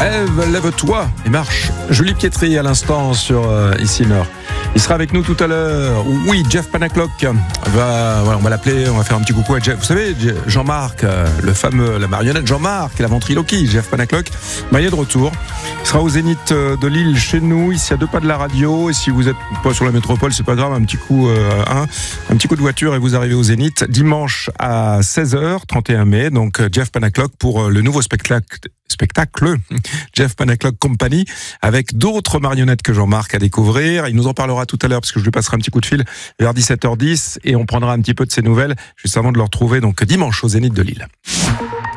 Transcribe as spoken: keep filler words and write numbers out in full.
Ève, lève-toi et marche. Julie Pietri à l'instant sur euh, Ici Nord. Il sera avec nous tout à l'heure. Oui, Jeff Panaclock va, voilà, on va l'appeler, on va faire un petit coucou à Jeff. Vous savez, Jean-Marc, le fameux, la marionnette Jean-Marc, la ventriloquie, Jeff Panaclock, bah, il est de retour. Il sera au Zénith de Lille chez nous, ici à deux pas de la radio. Et si vous êtes pas sur la métropole, c'est pas grave, un petit coup, euh, un, un petit coup de voiture et vous arrivez au Zénith dimanche à seize heures, trente et un mai. Donc Jeff Panaclock pour le nouveau spectacle. spectacle Jeff Panaclock Company avec d'autres marionnettes que Jean-Marc à découvrir. Il nous en parlera tout à l'heure parce que je lui passerai un petit coup de fil vers dix-sept heures dix et on prendra un petit peu de ses nouvelles juste avant de le retrouver donc dimanche au Zénith de Lille.